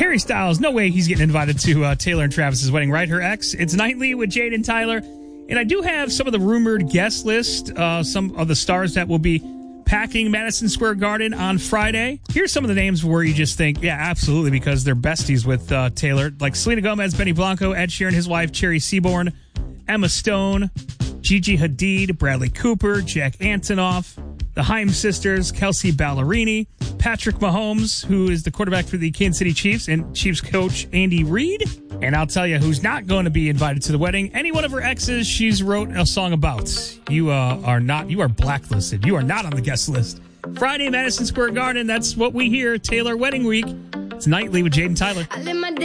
Harry Styles, no way he's getting invited to Taylor and Travis's wedding, right? Her ex. It's Nightly with Jade and Tyler. And I do have some of the rumored guest list, some of the stars that will be packing Madison Square Garden on Friday. Here's some of the names where you just think, yeah, absolutely, because they're besties with Taylor. Like Selena Gomez, Benny Blanco, Ed Sheeran, his wife, Cherry Seaborn, Emma Stone, Gigi Hadid, Bradley Cooper, Jack Antonoff, the Haim sisters, Kelsey Ballerini, Patrick Mahomes, who is the quarterback for the Kansas City Chiefs, and Chiefs coach Andy Reid. And I'll tell you who's not going to be invited to the wedding. Any one of her exes she's wrote a song about. You are blacklisted. You are not on the guest list. Friday, Madison Square Garden. That's what we hear. Taylor Wedding Week. It's Nightly with Jade and Tyler.